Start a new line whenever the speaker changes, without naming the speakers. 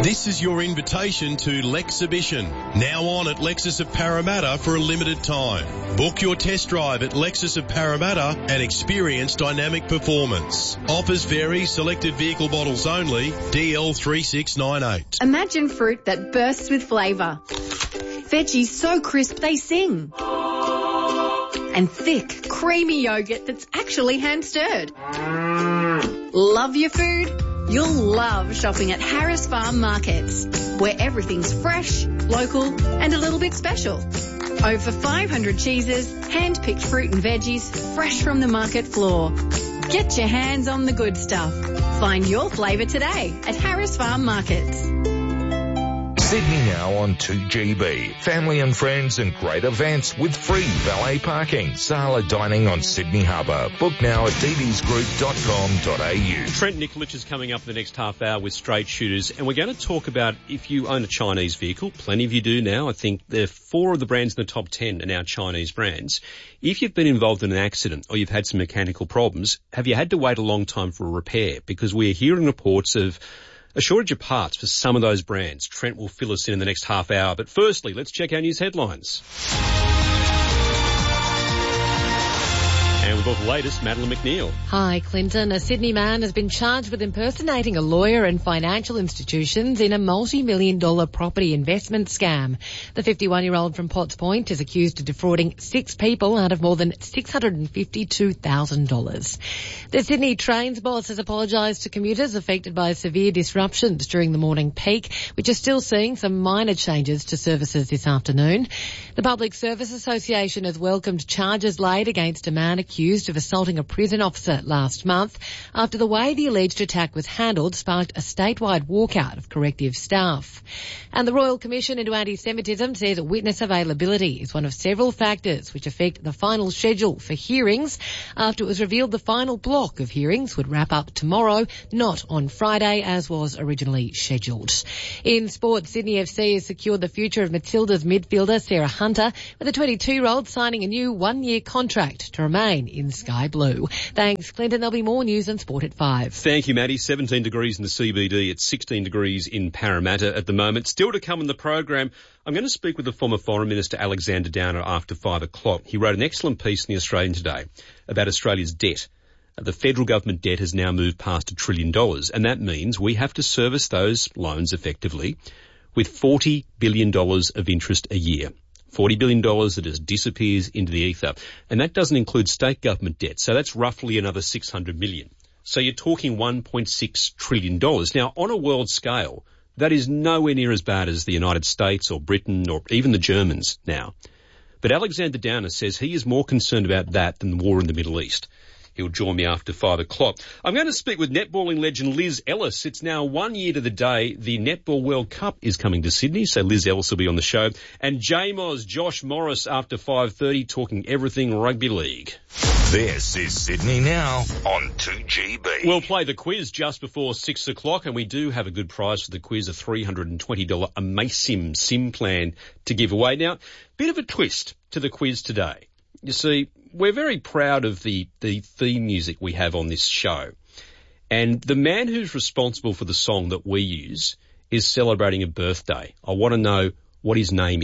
This is your invitation to Lexhibition, now on at Lexus of Parramatta for a limited time. Book your test drive at Lexus of Parramatta and experience dynamic performance. Offers vary, selected vehicle models only, DL3698.
Imagine fruit that bursts with flavour. Veggies so crisp they sing. And thick, creamy yogurt that's actually hand-stirred. Love your food? You'll love shopping at Harris Farm Markets, where everything's fresh, local and a little bit special. Over 500 cheeses, hand-picked fruit and veggies, fresh from the market floor. Get your hands on the good stuff. Find your flavour today at Harris Farm Markets.
Sydney Now on 2GB. Family and friends and great events with free valet parking. Sala dining on Sydney Harbour. Book now at ddsgroup.com.au.
Trent Nikolic is coming up in the next half hour with Straight Shooters, and we're going to talk about if you own a Chinese vehicle. Plenty of you do now. I think there are 4 of the brands in the top 10 are now Chinese brands. If you've been involved in an accident or you've had some mechanical problems, have you had to wait a long time for a repair? Because we're hearing reports of a shortage of parts for some of those brands. Trent will fill us in the next half hour. But firstly, let's check our news headlines. And we've got the latest, Madeline McNeil.
Hi, Clinton. A Sydney man has been charged with impersonating a lawyer and financial institutions in a multi-million-dollar property investment scam. The 51-year-old from Potts Point is accused of defrauding 6 people out of more than $652,000. The Sydney Trains boss has apologised to commuters affected by severe disruptions during the morning peak, which are still seeing some minor changes to services this afternoon. The Public Service Association has welcomed charges laid against a man accused of assaulting a prison officer last month after the way the alleged attack was handled sparked a statewide walkout of corrective staff. And the Royal Commission into Anti-Semitism says witness availability is one of several factors which affect the final schedule for hearings after it was revealed the final block of hearings would wrap up tomorrow, not on Friday as was originally scheduled. In sport, Sydney FC has secured the future of Matilda's midfielder Sarah Hunter, with the 22-year-old signing a new 1-year contract to remain in Sky Blue. Thanks, Clinton. There'll be more news and sport at 5.
Thank you, Maddie. 17 degrees in the CBD. It's 16 degrees in Parramatta at the moment. Still to come in the program, I'm going to speak with the former Foreign Minister Alexander Downer after 5 o'clock. He wrote an excellent piece in The Australian today about Australia's debt. The federal government debt has now moved past $1 trillion, and that means we have to service those loans effectively with $40 billion of interest a year. $40 billion that just disappears into the ether. And that doesn't include state government debt. So that's roughly another $600 million. So you're talking $1.6 trillion. Now, on a world scale, that is nowhere near as bad as the United States or Britain or even the Germans now. But Alexander Downer says he is more concerned about that than the war in the Middle East. He'll join me after 5 o'clock. I'm going to speak with netballing legend Liz Ellis. It's now 1 year to the day the Netball World Cup is coming to Sydney, so Liz Ellis will be on the show. And JMOS Josh Morris after 5:30 talking everything rugby league.
This is Sydney Now on 2GB.
We'll play the quiz just before 6 o'clock, and we do have a good prize for the quiz, a $320 Amasim SIM plan to give away. Now, bit of a twist to the quiz today. You see, we're very proud of the theme music we have on this show. And the man who's responsible for the song that we use is celebrating a birthday. I want to know what his name